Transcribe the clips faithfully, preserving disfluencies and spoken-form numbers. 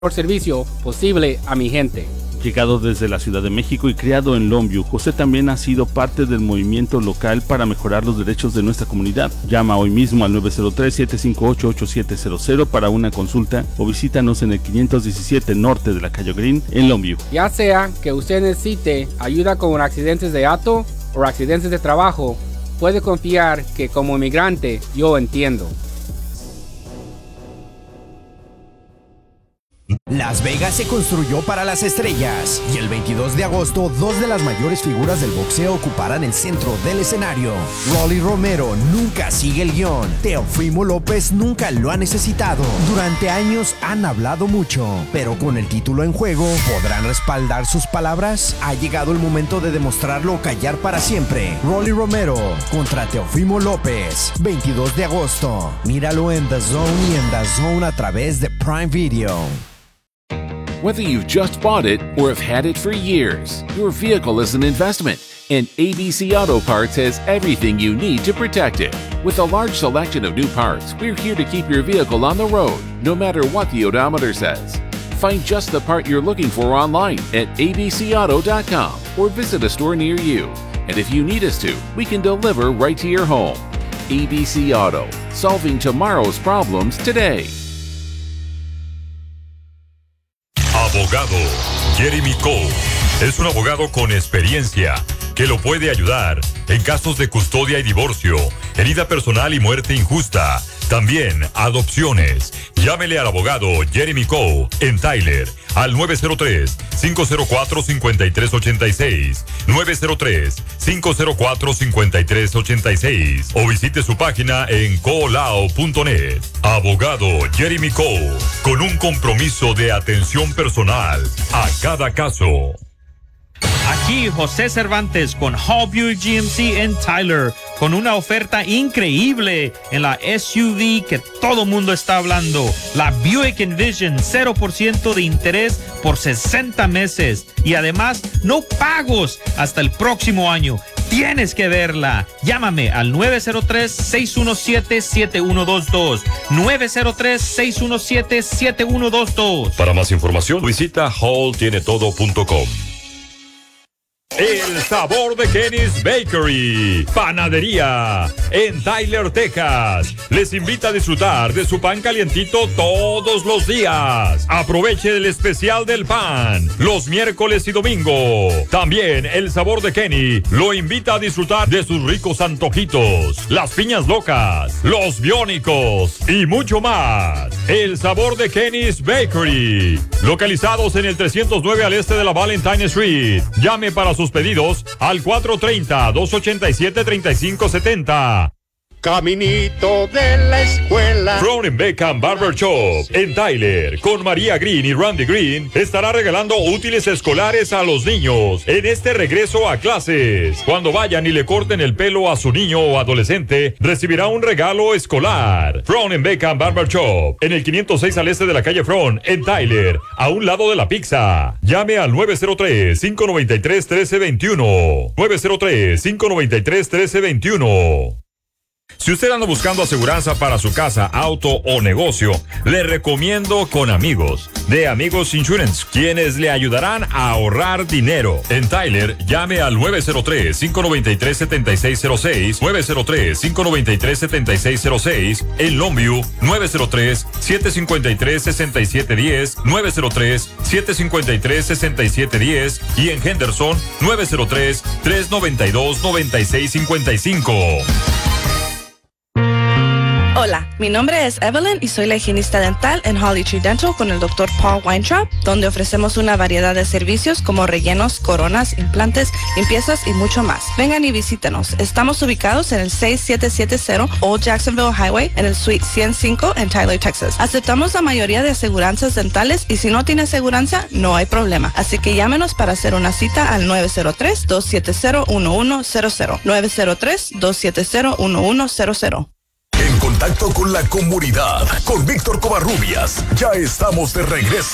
mejor servicio posible a mi gente. Llegado desde la Ciudad de México y criado en Longview, José también ha sido parte del movimiento local para mejorar los derechos de nuestra comunidad. Llama hoy mismo al nueve cero tres, siete cinco ocho, ocho siete cero cero para una consulta o visítanos en el quinientos diecisiete norte de la calle Green en Longview. Ya sea que usted necesite ayuda con accidentes de auto o accidentes de trabajo, puede confiar que como inmigrante yo entiendo. Las Vegas se construyó para las estrellas y el veintidós de agosto dos de las mayores figuras del boxeo ocuparán el centro del escenario. Rolly Romero nunca sigue el guión. Teofimo López nunca lo ha necesitado. Durante años han hablado mucho, pero con el título en juego, ¿podrán respaldar sus palabras? Ha llegado el momento de demostrarlo o callar para siempre. Rolly Romero contra Teofimo López, veintidós de agosto. Míralo en The Zone y en The Zone a través de Prime Video. Whether you've just bought it or have had it for years, your vehicle is an investment, and A B C Auto Parts has everything you need to protect it. With a large selection of new parts, we're here to keep your vehicle on the road, no matter what the odometer says. Find just the part you're looking for online at a b c auto dot com or visit a store near you. And if you need us to, we can deliver right to your home. A B C Auto, solving tomorrow's problems today. Abogado Jeremy Cole es un abogado con experiencia que lo puede ayudar en casos de custodia y divorcio, herida personal y muerte injusta. También adopciones. Llámele al abogado Jeremy Cole en Tyler al nueve cero tres, cinco cero cuatro, cinco tres ocho seis, nueve cero tres, cinco cero cuatro, cinco tres ocho seis o visite su página en colao punto net. Abogado Jeremy Cole, con un compromiso de atención personal a cada caso. Aquí José Cervantes con Hall Buick G M C en Tyler, con una oferta increíble en la S U V que todo mundo está hablando, la Buick Envision, cero por ciento de interés por sesenta meses y además no pagos hasta el próximo año. Tienes que verla. Llámame al nueve cero tres, seis uno siete, siete uno dos dos, nueve cero tres, seis uno siete, siete uno dos dos. Para más información visita hall tiene todo punto com. El sabor de Kenny's Bakery, panadería en Tyler, Texas. Les invita a disfrutar de su pan calientito todos los días. Aproveche el especial del pan los miércoles y domingo. También el sabor de Kenny lo invita a disfrutar de sus ricos antojitos, las piñas locas, los biónicos y mucho más. El sabor de Kenny's Bakery, localizados en el trescientos nueve al este de la Valentine Street. Llame para sus pedidos al cuatro tres cero, dos ocho siete, tres cinco siete cero. Caminito de la escuela. Brown and Beckham Barber Shop en Tyler, con María Green y Randy Green, estará regalando útiles escolares a los niños en este regreso a clases. Cuando vayan y le corten el pelo a su niño o adolescente, recibirá un regalo escolar. Brown and Beckham Barber Shop en el quinientos seis al este de la calle Front en Tyler, a un lado de la pizza. Llame al nueve cero tres, cinco nueve tres, uno tres dos uno, nueve cero tres, cinco nueve tres, uno tres dos uno. Si usted anda buscando aseguranza para su casa, auto o negocio, le recomiendo con Amigos, de Amigos Insurance, quienes le ayudarán a ahorrar dinero. En Tyler, llame al nueve cero tres, cinco nueve tres, siete seis cero seis, nueve cero tres, cinco nueve tres, siete seis cero seis. En Longview, nueve cero tres, siete cinco tres, seis siete uno cero, nueve cero tres, siete cinco tres, seis siete uno cero. Y en Henderson, nueve cero tres, tres nueve dos, nueve seis cinco cinco. Hola, mi nombre es Evelyn y soy la higienista dental en Holly Tree Dental con el doctor Paul Weintraub, donde ofrecemos una variedad de servicios como rellenos, coronas, implantes, limpiezas y mucho más. Vengan y visítenos. Estamos ubicados en el seis siete siete cero Old Jacksonville Highway en el Suite ciento cinco en Tyler, Texas. Aceptamos la mayoría de aseguranzas dentales y si no tiene aseguranza, no hay problema. Así que llámenos para hacer una cita al nueve cero tres, dos siete cero, uno uno cero cero, nueve cero tres, dos siete cero, uno uno cero cero. En contacto con la comunidad, con Víctor Covarrubias. Ya estamos de regreso.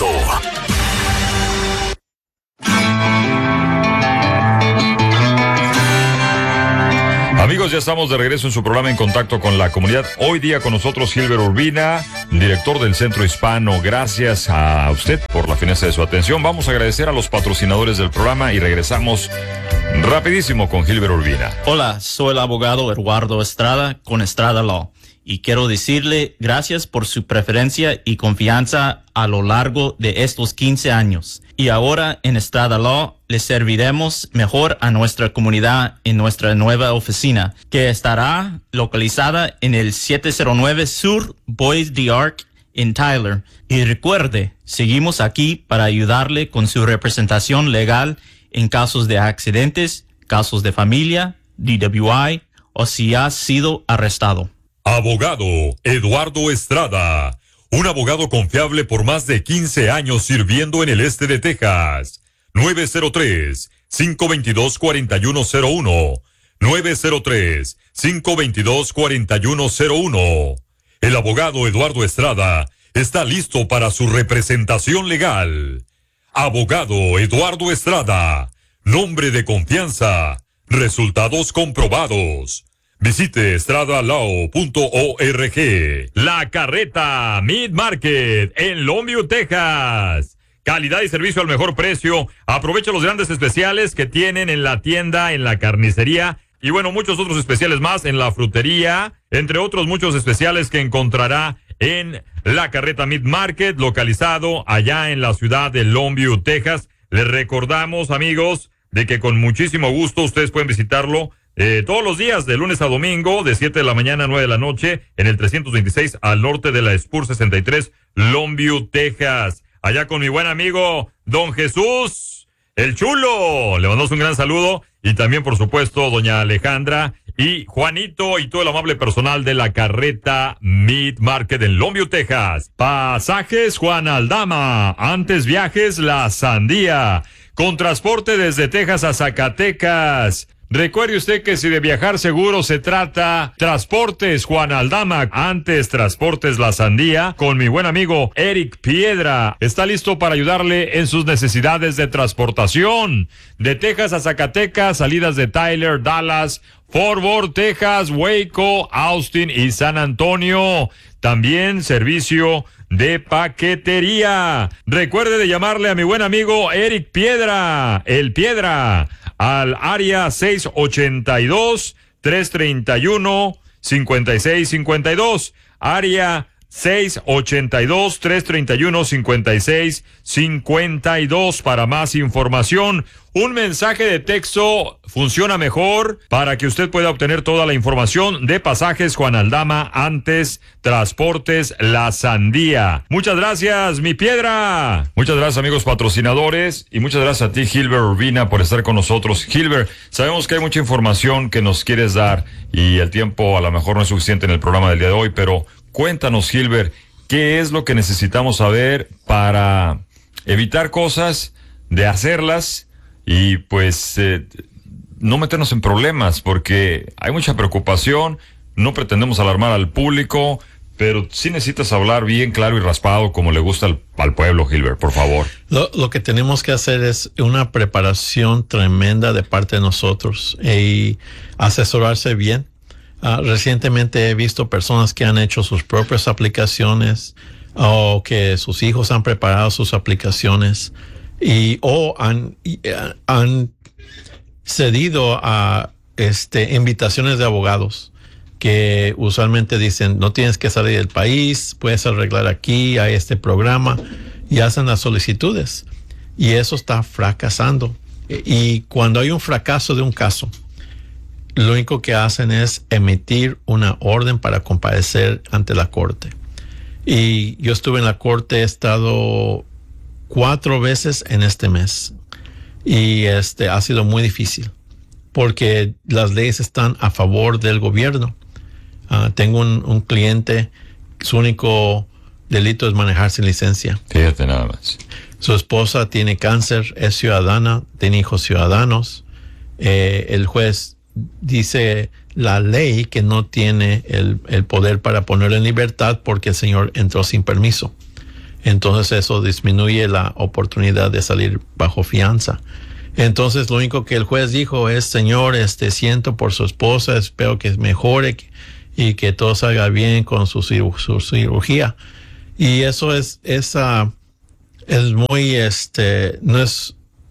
Amigos, amigos, ya estamos de regreso en su programa En Contacto con la Comunidad. Hoy día con nosotros Gilbert Urbina, director del Centro Hispano. Gracias a usted por la fineza de su atención. Vamos a agradecer a los patrocinadores del programa y regresamos rapidísimo con Gilbert Urbina. Hola, soy el abogado Eduardo Estrada con Estrada Law y quiero decirle gracias por su preferencia y confianza a lo largo de estos quince años. Y ahora en Estrada Law le serviremos mejor a nuestra comunidad en nuestra nueva oficina, que estará localizada en el siete cero nueve Sur Bois d'Arc en Tyler. Y recuerde, seguimos aquí para ayudarle con su representación legal en casos de accidentes, casos de familia, D W I o si ha sido arrestado. Abogado Eduardo Estrada, un abogado confiable por más de quince años sirviendo en el este de Texas. nueve cero tres, cinco dos dos, cuatro uno cero uno. nueve cero tres, cinco dos dos, cuatro uno cero uno. El abogado Eduardo Estrada está listo para su representación legal. Abogado Eduardo Estrada, nombre de confianza, resultados comprobados. Visite estrada law punto org. La Carreta Meat Market en Longview, Texas. Calidad y servicio al mejor precio. Aprovecha los grandes especiales que tienen en la tienda, en la carnicería y bueno, muchos otros especiales más en la frutería, entre otros muchos especiales que encontrará en La Carreta Meat Market, localizado allá en la ciudad de Longview, Texas. Les recordamos, amigos, de que con muchísimo gusto ustedes pueden visitarlo Eh, todos los días, de lunes a domingo, de siete de la mañana a nueve de la noche, en el trescientos veintiséis al norte de la Spur sesenta y tres, Longview, Texas. Allá con mi buen amigo, don Jesús, el Chulo. Le mandamos un gran saludo. Y también, por supuesto, doña Alejandra y Juanito y todo el amable personal de La Carreta Meat Market en Longview, Texas. Pasajes Juan Aldama. Antes viajes La Sandía. Con transporte desde Texas a Zacatecas. Recuerde usted que si de viajar seguro se trata, Transportes Juan Aldama, antes Transportes La Sandía, con mi buen amigo Eric Piedra. Está listo para ayudarle en sus necesidades de transportación. De Texas a Zacatecas, salidas de Tyler, Dallas, Fort Worth, Texas, Waco, Austin y San Antonio. También servicio de paquetería. Recuerde de llamarle a mi buen amigo Eric Piedra, el Piedra, al área seis ocho dos, tres tres uno, cinco seis cinco dos, área seis ocho dos, tres tres uno, cinco seis cinco dos para más información. Un mensaje de texto funciona mejor para que usted pueda obtener toda la información de Pasajes Juan Aldama, antes Transportes La Sandía. Muchas gracias, mi Piedra. Muchas gracias, amigos patrocinadores, y muchas gracias a ti, Gilbert Urbina, por estar con nosotros. Gilbert, sabemos que hay mucha información que nos quieres dar y el tiempo a lo mejor no es suficiente en el programa del día de hoy, pero cuéntanos, Gilbert, ¿qué es lo que necesitamos saber para evitar cosas, de hacerlas y pues eh, no meternos en problemas? Porque hay mucha preocupación, no pretendemos alarmar al público, pero sí necesitas hablar bien claro y raspado como le gusta al, al pueblo, Gilbert, por favor. Lo, lo que tenemos que hacer es una preparación tremenda de parte de nosotros y asesorarse bien. Uh, recientemente he visto personas que han hecho sus propias aplicaciones o que sus hijos han preparado sus aplicaciones y o han, y, uh, han cedido a este, invitaciones de abogados que usualmente dicen no tienes que salir del país, puedes arreglar aquí, hay este programa, y hacen las solicitudes y eso está fracasando. Y cuando hay un fracaso de un caso, lo único que hacen es emitir una orden para comparecer ante la corte. Y yo estuve en la corte, he estado cuatro veces en este mes. Y este ha sido muy difícil porque las leyes están a favor del gobierno. Uh, tengo un, un cliente, su único delito es manejar sin licencia. Fíjate nada más. Su esposa tiene cáncer, es ciudadana, tiene hijos ciudadanos. Eh, el juez dice la ley que no tiene el, el poder para ponerlo en libertad porque el señor entró sin permiso. Entonces eso disminuye la oportunidad de salir bajo fianza. Entonces lo único que el juez dijo es, señor, este siento por su esposa, espero que mejore y que todo salga bien con su, su cirugía. Y eso es, es, uh, es muy, este, no es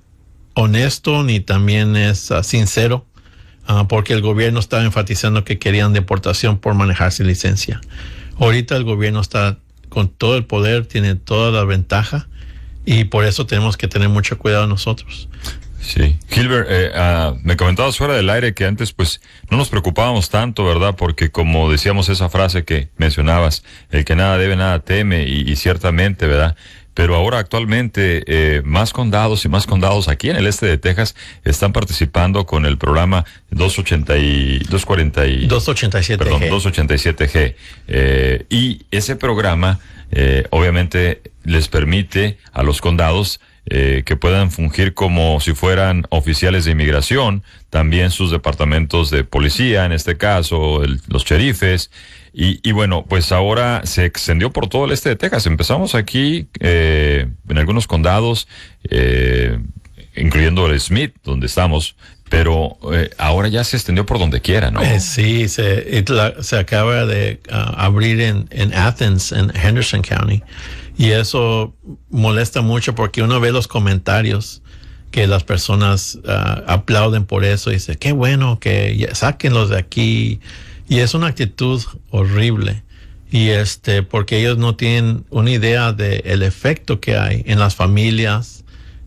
honesto ni también es uh, sincero, uh, porque el gobierno estaba enfatizando que querían deportación por manejar sin licencia. Ahorita el gobierno está con todo el poder, tiene toda la ventaja y por eso tenemos que tener mucho cuidado nosotros. Sí, Gilbert, eh, uh, me comentabas fuera del aire que antes pues no nos preocupábamos tanto, ¿verdad? Porque como decíamos esa frase que mencionabas, el que nada debe, nada teme, y, y ciertamente, ¿verdad? Pero ahora actualmente eh, más condados y más condados aquí en el este de Texas están participando con el programa doscientos ochenta y doscientos cuarenta y doscientos ochenta y siete G. Perdón, doscientos ochenta y siete G. Eh, y ese programa eh, obviamente les permite a los condados Eh, que puedan fungir como si fueran oficiales de inmigración, también sus departamentos de policía, en este caso, el, los sheriffes, y, y bueno, pues ahora se extendió por todo el este de Texas. Empezamos aquí, eh, en algunos condados, eh, incluyendo el Smith, donde estamos, pero eh, ahora ya se extendió por donde quiera, ¿no? Eh, sí, se, la, se acaba de uh, abrir en, en Athens, en Henderson County. Y eso molesta mucho porque uno ve los comentarios que las personas uh, aplauden por eso y dicen, qué bueno, que ya, sáquenlos de aquí. Y es una actitud horrible. Y este, porque ellos no tienen una idea de el efecto que hay en las familias,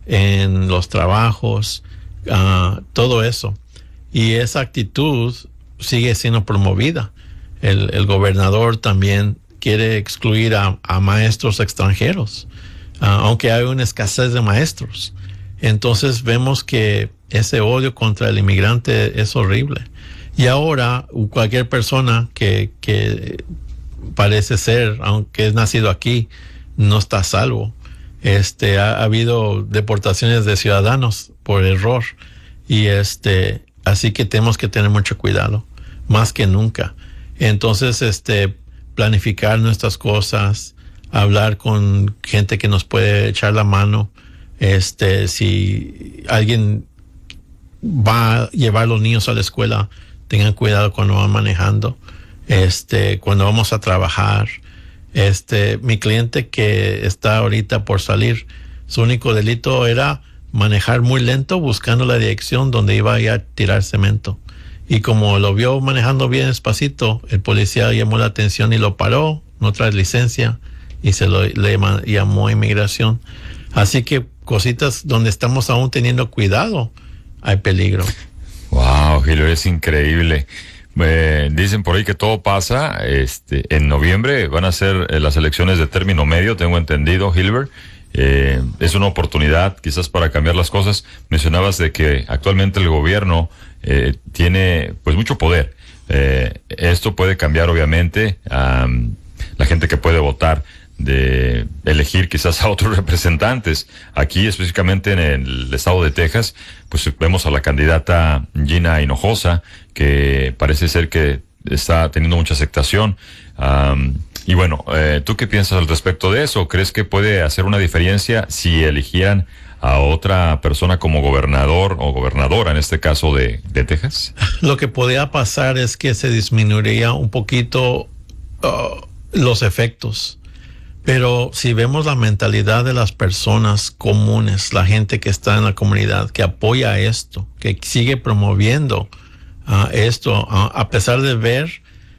en los trabajos, uh, todo eso. Y esa actitud sigue siendo promovida. El, el gobernador también quiere excluir a, a maestros extranjeros, uh, aunque hay una escasez de maestros. Entonces vemos que ese odio contra el inmigrante es horrible. Y ahora cualquier persona que, que parece ser, aunque es nacido aquí, no está a salvo. Este, ha, ha habido deportaciones de ciudadanos por error. Y este, así que tenemos que tener mucho cuidado, más que nunca. Entonces, este, planificar nuestras cosas, hablar con gente que nos puede echar la mano. Este, si alguien va a llevar a los niños a la escuela, tengan cuidado cuando van manejando. Este, cuando vamos a trabajar. Este, mi cliente que está ahorita por salir, su único delito era manejar muy lento buscando la dirección donde iba a ir a tirar cemento. Y como lo vio manejando bien despacito, el policía llamó la atención y lo paró, no trae licencia, y se lo le llamó a inmigración. Así que cositas donde estamos aún teniendo cuidado, hay peligro. Wow, Gilbert, es increíble. Eh, dicen por ahí que todo pasa. Este, en noviembre van a ser eh, las elecciones de término medio, tengo entendido, Gilbert. Eh, es una oportunidad quizás para cambiar las cosas. Mencionabas de que actualmente el gobierno eh, tiene pues mucho poder. Eh, esto puede cambiar obviamente um, la gente que puede votar, de elegir quizás a otros representantes. Aquí específicamente en el estado de Texas, pues vemos a la candidata Gina Hinojosa, que parece ser que está teniendo mucha aceptación. Um, y bueno, eh, ¿tú qué piensas al respecto de eso? ¿Crees que puede hacer una diferencia si eligieran a otra persona como gobernador o gobernadora, en este caso de, de Texas? Lo que podría pasar es que se disminuiría un poquito uh, los efectos. Pero si vemos la mentalidad de las personas comunes, la gente que está en la comunidad, que apoya esto, que sigue promoviendo uh, esto, uh, a pesar de ver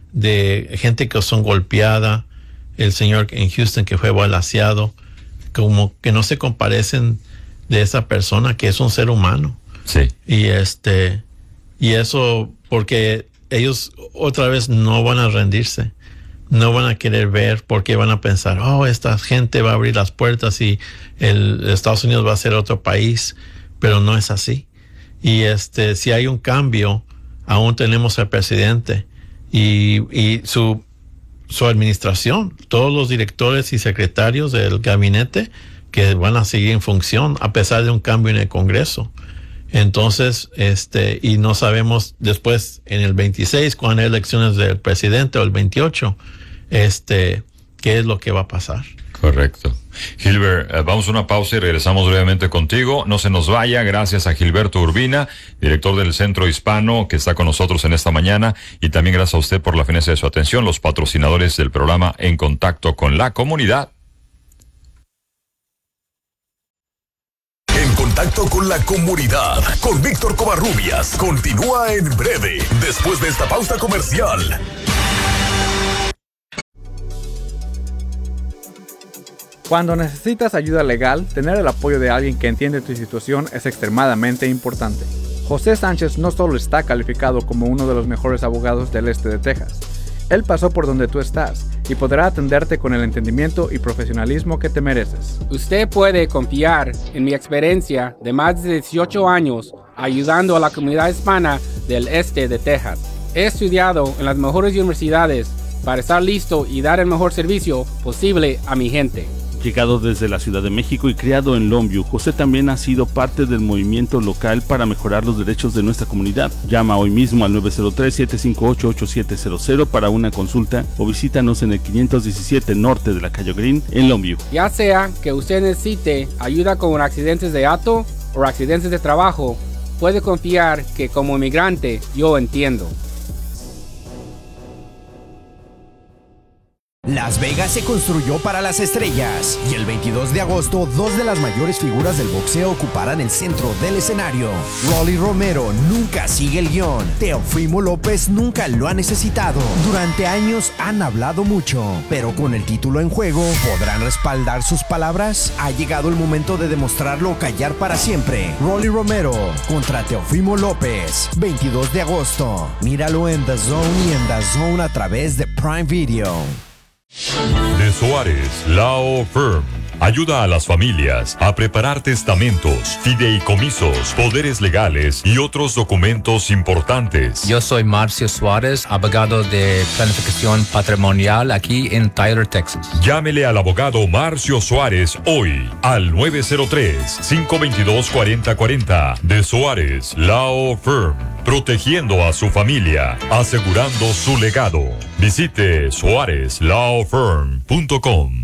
de gente que son golpeada, el señor en Houston que fue balaceado, como que no se comparecen de esa persona que es un ser humano. Sí. Y este, y eso porque ellos otra vez no van a rendirse. No van a querer ver porque van a pensar, oh, esta gente va a abrir las puertas y el Estados Unidos va a ser otro país, pero no es así. Y este, si hay un cambio, aún tenemos al presidente y, y su, su administración, todos los directores y secretarios del gabinete que van a seguir en función a pesar de un cambio en el Congreso. Entonces, este, y no sabemos después en el veintiséis, cuando hay elecciones del presidente, o el veintiocho, este, qué es lo que va a pasar. Correcto. Gilbert, eh, vamos a una pausa y regresamos brevemente contigo. No se nos vaya. Gracias a Gilberto Urbina, director del Centro Hispano, que está con nosotros en esta mañana. Y también gracias a usted por la fineza de su atención, los patrocinadores del programa En Contacto con la Comunidad. En Contacto con la Comunidad, con Víctor Covarrubias. Continúa en breve, después de esta pausa comercial. Cuando necesitas ayuda legal, tener el apoyo de alguien que entiende tu situación es extremadamente importante. José Sánchez no solo está calificado como uno de los mejores abogados del este de Texas, él pasó por donde tú estás y podrá atenderte con el entendimiento y profesionalismo que te mereces. Usted puede confiar en mi experiencia de más de dieciocho años ayudando a la comunidad hispana del este de Texas. He estudiado en las mejores universidades para estar listo y dar el mejor servicio posible a mi gente. Llegado desde la Ciudad de México y criado en Longview, José también ha sido parte del movimiento local para mejorar los derechos de nuestra comunidad. Llama hoy mismo al nueve cero tres, siete cinco ocho, ocho siete cero cero para una consulta o visítanos en el quinientos diecisiete norte de la calle Green en Longview. Ya sea que usted necesite ayuda con accidentes de auto o accidentes de trabajo, puede confiar que como inmigrante yo entiendo. Las Vegas se construyó para las estrellas y el veintidós de agosto dos de las mayores figuras del boxeo ocuparán el centro del escenario. Rolly Romero nunca sigue el guión. Teofimo López nunca lo ha necesitado. Durante años han hablado mucho, pero con el título en juego, ¿podrán respaldar sus palabras? Ha llegado el momento de demostrarlo o callar para siempre. Rolly Romero contra Teofimo López, veintidós de agosto. Míralo en The Zone y en The Zone a través de Prime Video. De Suárez Law Firm ayuda a las familias a preparar testamentos, fideicomisos, poderes legales y otros documentos importantes. Yo soy Marcio Suárez, abogado de planificación patrimonial aquí en Tyler, Texas. Llámele al abogado Marcio Suárez hoy al nueve cero tres, cinco dos dos, cuatro cero cuatro cero. De Suárez Law Firm, protegiendo a su familia, asegurando su legado. Visite suárez law firm punto com.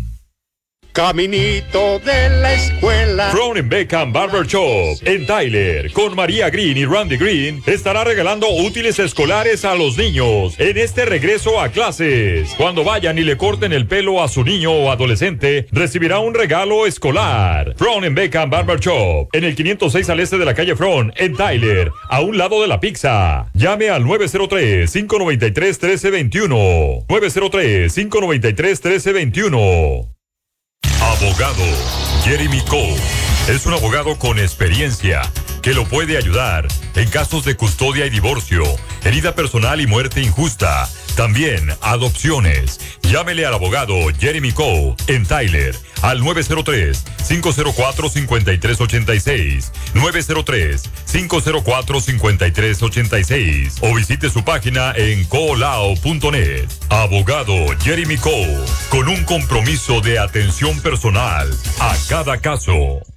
Caminito de la escuela. Cronin Beckham Barber Shop en Tyler, con María Green y Randy Green, estará regalando útiles escolares a los niños en este regreso a clases. Cuando vayan y le corten el pelo a su niño o adolescente, recibirá un regalo escolar. Cronin Beckham Barber Shop en el quinientos seis al este de la calle Front en Tyler, a un lado de la pizza. Llame al nueve cero tres, cinco nueve tres, uno tres dos uno. nueve cero tres, cinco nueve tres, uno tres dos uno. Abogado Jeremy Cole es un abogado con experiencia que lo puede ayudar en casos de custodia y divorcio, herida personal y muerte injusta. También adopciones. Llámele al abogado Jeremy Cole en Tyler al nueve cero tres, cinco cero cuatro, cinco tres ocho seis, nueve cero tres, cinco cero cuatro, cinco tres ocho seis o visite su página en colao punto net. Abogado Jeremy Cole, con un compromiso de atención personal a cada caso.